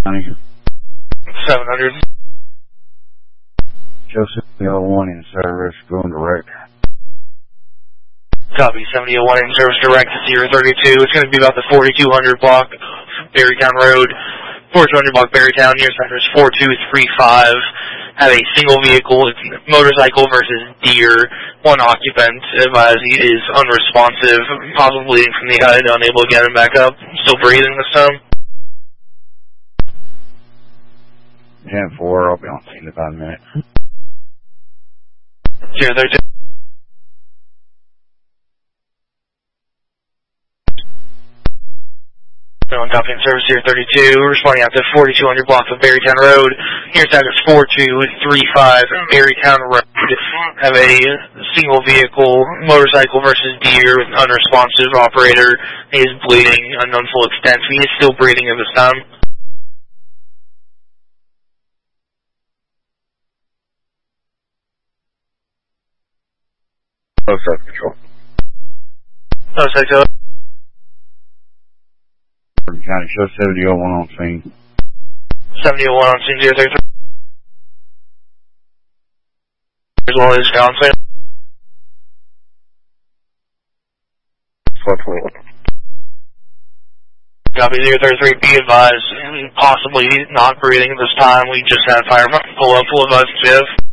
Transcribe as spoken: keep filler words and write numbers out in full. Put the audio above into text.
seven hundred. Joseph oh one in service, going direct. Copy, seventy oh one in service direct to Sierra thirty-two. It's going to be about the forty-two hundred block, Berrytown Road. forty-two hundred block, Berrytown, near center is four two three five. Have a single vehicle, it's motorcycle versus deer. One occupant, advised he is unresponsive, possibly bleeding from the head, unable to get him back up. Still breathing this time. ten four, I'll be on scene in about a minute. Sierra thirty-two. On copy in service here, thirty-two, responding out to forty-two hundred block of Berrytown Road. Here's address four two three five, Berrytown Road. Have a single vehicle, motorcycle versus deer, with an unresponsive operator. He is bleeding, unknown full extent. He is still breathing at this time. Oh, self-control. Oh, so County, show seventy oh one on scene. seventy oh one on scene, zero thirty-three. As well as Johnson. four twenty-one. Copy, zero thirty-three, be advised, possibly not breathing at this time. We just had fireman pull up, full advice, Jeff.